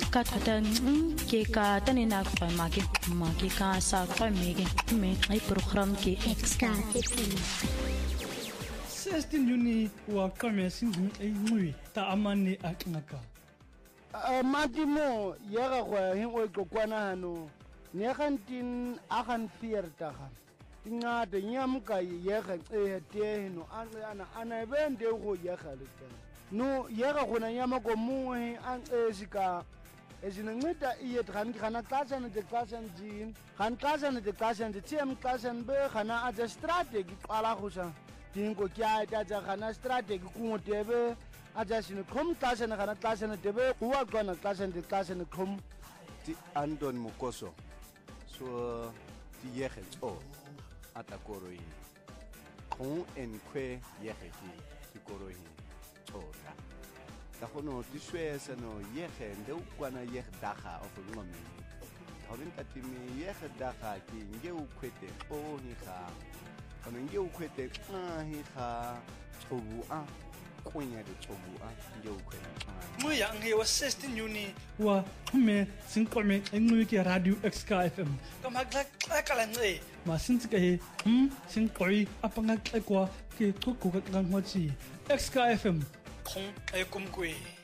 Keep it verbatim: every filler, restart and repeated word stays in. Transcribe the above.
ka thata ke ka tane na kwa maki maki ka sa kwa mege me ai program ke extra sixteen Juni wa kame singin ai ngui ta amani akngaka matimo yega go hin o kokwana hano ne gantin agan fierta ga ingade nyamka yega e te no ana ana bende go yega le no yega gona nyama go muwe an esika ezinceda iye dran kana xasha ne xasha nji kan xasha ne xasha nji tiem xasha be kana aja strategy qala khusa dingo kya aja kana strategy kungotebe aja sine khom xasha ne kana xasha ne debe kuwa gona xasha ne xasha ne khom ti Anton Mukoso so ti yege o atakoroi kon en kwe yege ti koroi tora da kono ti swesa no yege ndeu kwana yege daga of ngome hawin katimi yege daga ki ngeu kwete o hi kha kono ngeu kwete a hi kha chobu a konya de chobu a ngeu kwete mo ya nge wa sixteen Juni wa me sinkome engwe ke radio X K F M kama gla kala nge ma sinti ke hm sinkoi apanga kwa ke tsoko ka ngwachi X K F M 空爱公鬼。